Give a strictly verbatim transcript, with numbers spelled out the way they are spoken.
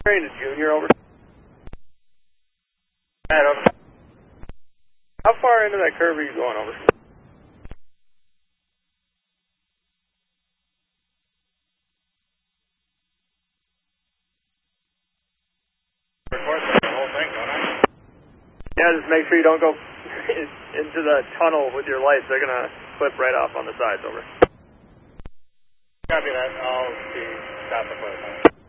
Train to Junior, over. Matt, over. How far into that curve are you going, over? Record the whole thing, don't I? Yeah, just make sure you don't go into the tunnel with your lights. They're going to flip right off on the sides, over. Copy that. I'll see. Stop the flip.